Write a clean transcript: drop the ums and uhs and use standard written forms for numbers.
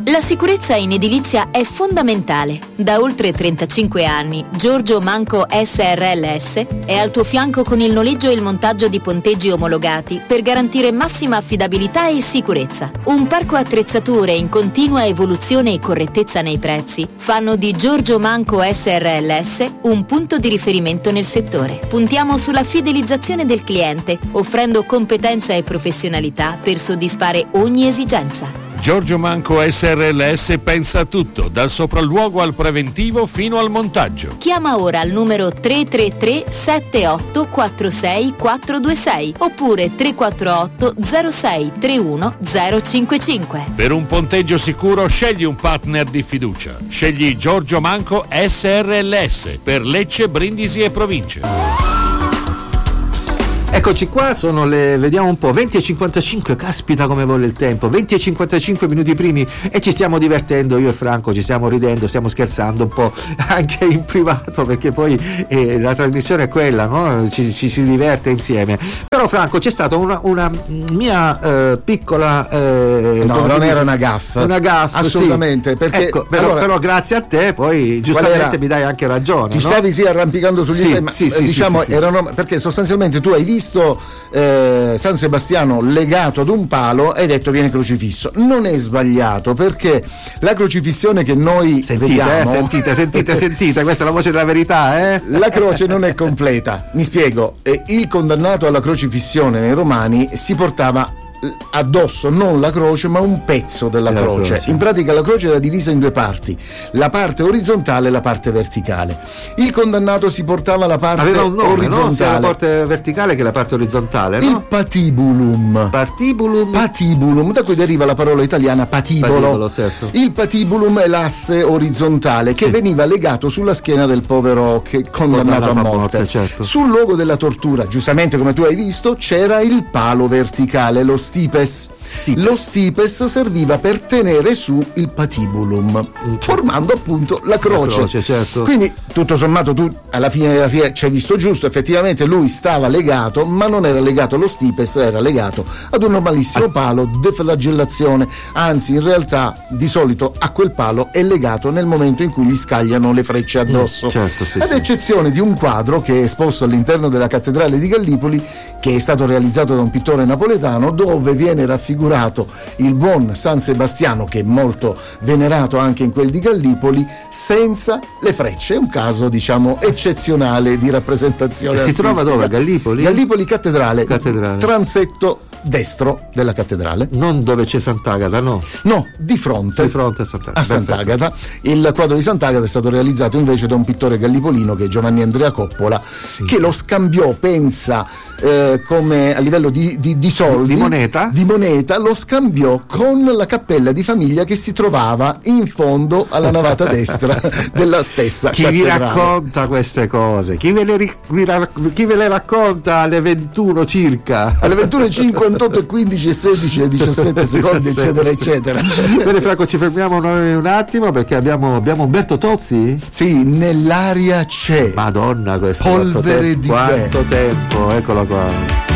La sicurezza in edilizia è fondamentale. Da oltre 35 anni, Giorgio Manco SRLS è al tuo fianco con il noleggio e il montaggio di ponteggi omologati per garantire massima affidabilità e sicurezza. Un parco attrezzature in continua evoluzione e correttezza nei prezzi fanno di Giorgio Manco SRLS un punto di riferimento nel settore. Puntiamo sulla fidelizzazione del cliente, offrendo competenza e professionalità per soddisfare ogni esigenza. Giorgio Manco SRLS pensa a tutto, dal sopralluogo al preventivo fino al montaggio. Chiama ora al numero 333 7846 426 oppure 348 06 31 055. Per un ponteggio sicuro scegli un partner di fiducia. Scegli Giorgio Manco SRLS per Lecce, Brindisi e province. Eccoci qua, sono le, vediamo un po', 20:55, caspita come vuole il tempo, 20:55 minuti primi e ci stiamo divertendo, io e Franco ci stiamo ridendo, stiamo scherzando un po' anche in privato perché poi la trasmissione è quella, no? Ci si diverte insieme. Però Franco, c'è stata una mia piccola no, non era una gaffe. Una gaffe, assolutamente, sì. perché ecco, però grazie a te poi giustamente mi dai anche ragione. Ti stavi arrampicando sugli temi, diciamo erano, perché sostanzialmente tu hai visto San Sebastiano legato ad un palo e hai detto viene crocifisso. Non è sbagliato, perché la crocifissione che noi vediamo, sentite, questa è la voce della verità, la croce non è completa. Mi spiego, il condannato alla crocifissione nei Romani si portava addosso non la croce ma un pezzo della croce. In pratica la croce era divisa in due parti, la parte orizzontale e la parte verticale. Il condannato si portava la parte aveva un nome, orizzontale, no? Sia la parte verticale che la parte orizzontale, no? Il patibulum, da cui deriva la parola italiana patibolo, certo. Il patibulum è l'asse orizzontale che veniva legato sulla schiena del povero che condannato a morte. Certo. Sul luogo della tortura, giustamente come tu hai visto, c'era il palo verticale, lo stipes. Lo stipes serviva per tenere su il patibulum, formando appunto la croce. Certo. Quindi tutto sommato tu alla fine ci hai visto giusto, effettivamente lui stava legato, ma non era legato allo stipes, era legato ad un normalissimo palo, deflagellazione, anzi in realtà di solito a quel palo è legato nel momento in cui gli scagliano le frecce addosso. Certo, ad eccezione di un quadro che è esposto all'interno della cattedrale di Gallipoli, che è stato realizzato da un pittore napoletano, dove viene raffigurato il buon San Sebastiano, che è molto venerato anche in quel di Gallipoli, senza le frecce. È un caso diciamo eccezionale di rappresentazione si artistica. trova dove? Gallipoli? Gallipoli cattedrale. Transetto destro della cattedrale. Non dove c'è Sant'Agata, no? No, di fronte a Sant'Agata. Il quadro di Sant'Agata è stato realizzato invece da un pittore gallipolino che è Giovanni Andrea Coppola, che lo scambiò, pensa, come a livello di soldi, di moneta, lo scambiò con la cappella di famiglia che si trovava in fondo alla navata destra della stessa Chi cattedrale. vi racconta queste cose? Chi ve le racconta alle 21 circa? Alle 21:58 e 15 e 16 e 17 secondi, eccetera eccetera. Bene Franco, ci fermiamo noi un attimo perché abbiamo Umberto Tozzi? Sì, nell'aria c'è. Madonna, questo polvere di quanto tempo, eccolo qua.